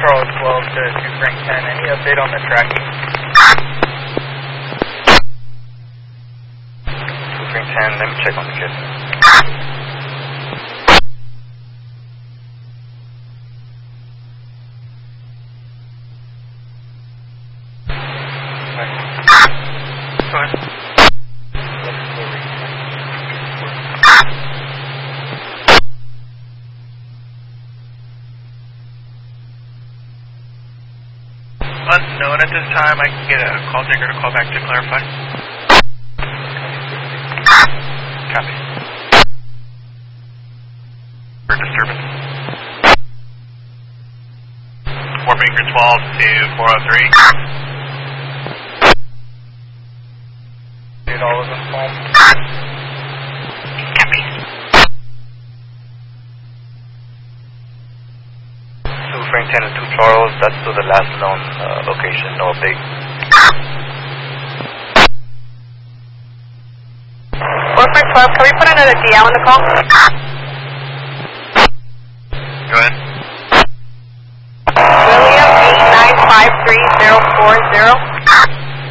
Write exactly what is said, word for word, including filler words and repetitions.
Charles twelve to two Frank ten. Any update on the tracking? two Frank ten, let me check on the kid. Go ahead. Unknown at this time. I can get a call taker to call back to clarify. Copy. For disturbance. four Finger twelve to four oh three. Did all of them fall? Copy. two Frank ten and two Charles, that's to the last known uh, location, no update. four Frank twelve, can we put another D L on the call? Go ahead. William eight nine five three zero four zero.